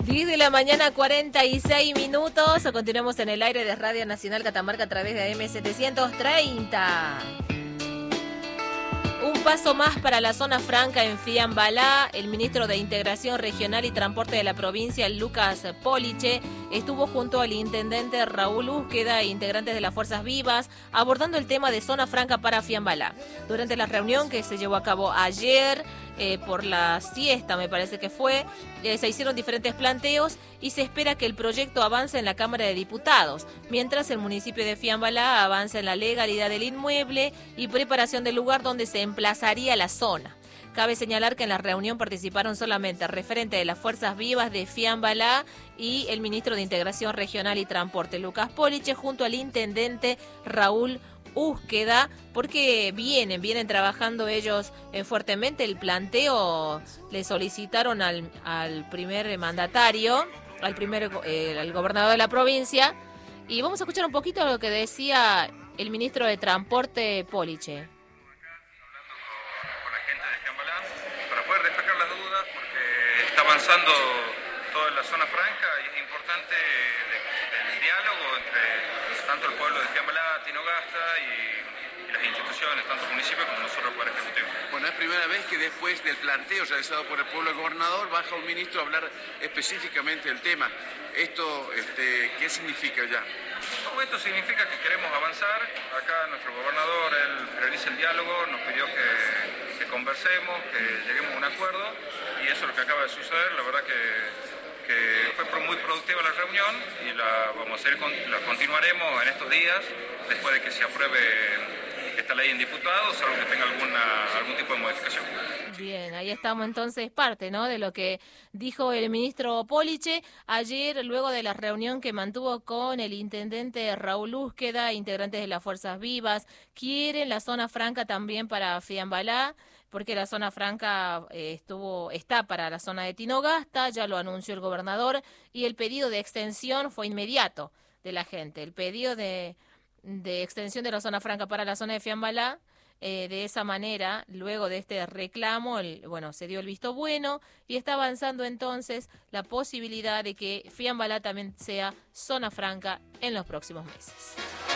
10 de la mañana, 46 minutos. Continuamos en el aire de Radio Nacional Catamarca a través de AM730. Un paso más para la zona franca en Fiambalá. El ministro de Integración Regional y Transporte de la provincia, Lucas Poliche, estuvo junto al intendente Raúl Úsqueda e integrantes de las Fuerzas Vivas abordando el tema de zona franca para Fiambalá. Durante la reunión que se llevó a cabo ayer, por la siesta me parece que fue, se hicieron diferentes planteos y se espera que el proyecto avance en la Cámara de Diputados, mientras el municipio de Fiambalá avanza en la legalidad del inmueble y preparación del lugar donde se emplazaría la zona. Cabe señalar que en la reunión participaron solamente referentes de las Fuerzas Vivas de Fiambalá y el ministro de Integración Regional y Transporte, Lucas Poliche, junto al intendente Raúl Úsqueda, porque vienen trabajando ellos fuertemente. El planteo le solicitaron al primer mandatario, al gobernador de la provincia, y vamos a escuchar un poquito lo que decía el ministro de Transporte, Poliche. Con la gente de Fiambalá para poder despejar las dudas, porque está avanzando toda la zona franca y es importante el diálogo entre tanto el pueblo de Fiambalá, Tinogasta y las instituciones, tanto el municipio como nosotros el Poder Ejecutivo. Bueno, es primera vez que después del planteo realizado por el pueblo del gobernador baja un ministro a hablar específicamente del tema. ¿Esto qué significa ya? Todo esto significa que queremos avanzar. Acá nuestro gobernador, él prioriza el diálogo, nos pidió que conversemos, que lleguemos a un acuerdo, y eso es lo que acaba de suceder. La verdad que fue muy productiva la reunión y la continuaremos en estos días después de que se apruebe esta ley en diputados, salvo que tenga algún tipo de modificación. Bien, ahí estamos entonces parte, ¿no?, de lo que dijo el ministro Poliche ayer luego de la reunión que mantuvo con el intendente Raúl Úsqueda, integrantes de las Fuerzas Vivas. Quieren la zona franca también para Fiambalá, porque la zona franca está para la zona de Tinogasta, ya lo anunció el gobernador, y el pedido de extensión fue inmediato de la gente. El pedido de extensión de la zona franca para la zona de Fiambalá, de esa manera, luego de este reclamo, se dio el visto bueno y está avanzando entonces la posibilidad de que Fiambalá también sea zona franca en los próximos meses.